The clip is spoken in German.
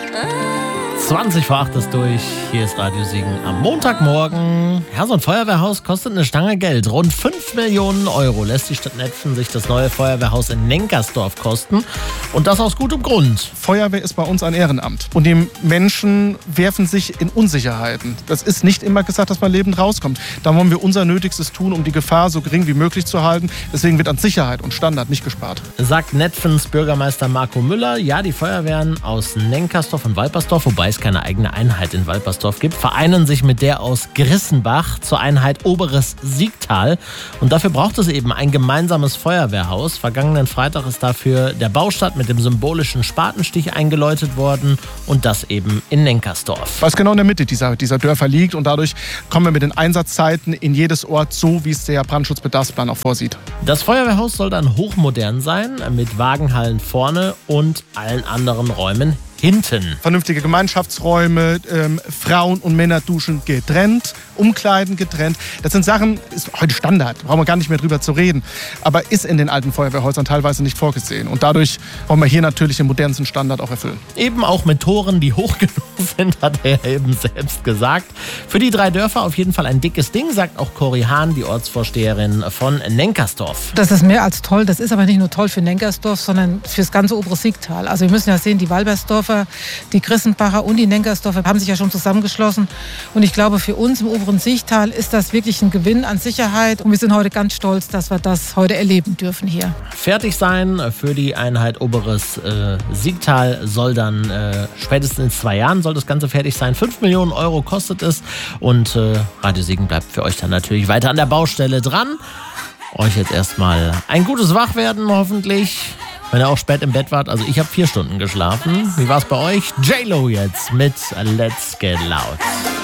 20 vor 8 ist durch. Hier ist Radio Siegen am Montagmorgen. Ja, so ein Feuerwehrhaus kostet eine Stange Geld. Rund 5 Millionen Euro lässt die Stadt Netphen sich das neue Feuerwehrhaus in Nenkersdorf kosten. Und das aus gutem Grund. Feuerwehr ist bei uns ein Ehrenamt. Und die Menschen werfen sich in Unsicherheiten. Das ist nicht immer gesagt, dass man lebend rauskommt. Da wollen wir unser Nötigstes tun, um die Gefahr so gering wie möglich zu halten. Deswegen wird an Sicherheit und Standard nicht gespart. Sagt Netphens Bürgermeister Marco Müller. Ja, die Feuerwehren aus Nenkersdorf und Walpersdorf, wobei es keine eigene Einheit in Walpersdorf gibt, vereinen sich mit der aus Grissenbach zur Einheit Oberes Siegtal. Und dafür braucht es eben ein gemeinsames Feuerwehrhaus. Vergangenen Freitag ist dafür der Baustart mit dem symbolischen Spatenstich eingeläutet worden und das eben in Nenkersdorf. Was genau in der Mitte dieser Dörfer liegt und dadurch kommen wir mit den Einsatzzeiten in jedes Ort so, wie es der Brandschutzbedarfsplan auch vorsieht. Das Feuerwehrhaus soll dann hochmodern sein, mit Wagenhallen vorne und allen anderen Räumen hinten. Vernünftige Gemeinschaftsräume, Frauen- und Männerduschen getrennt, Umkleiden getrennt. Das sind Sachen, ist heute Standard, brauchen wir gar nicht mehr drüber zu reden. Aber ist in den alten Feuerwehrhäusern teilweise nicht vorgesehen. Und dadurch wollen wir hier natürlich den modernsten Standard auch erfüllen. Eben auch mit Toren, die hoch genug sind, hat er eben selbst gesagt. Für die 3 Dörfer auf jeden Fall ein dickes Ding, sagt auch Cori Hahn, die Ortsvorsteherin von Nenkersdorf. Das ist mehr als toll. Das ist aber nicht nur toll für Nenkersdorf, sondern für das ganze obere Siegtal. Also wir müssen ja sehen, die Walbersdorfer, die Grissenbacher und die Nenkersdorfer haben sich ja schon zusammengeschlossen. Und ich glaube, für uns im oberen Siegtal ist das wirklich ein Gewinn an Sicherheit. Und wir sind heute ganz stolz, dass wir das heute erleben dürfen hier. Fertig sein für die Einheit Oberes Siegtal soll dann spätestens in 2 Jahren soll das Ganze fertig sein. 5 Millionen Euro kostet es. Und Radio Siegen bleibt für euch dann natürlich weiter an der Baustelle dran. Euch jetzt erstmal ein gutes Wachwerden hoffentlich. Wenn ihr auch spät im Bett wart, also ich habe 4 Stunden geschlafen. Wie war's bei euch? J-Lo jetzt mit Let's Get Loud.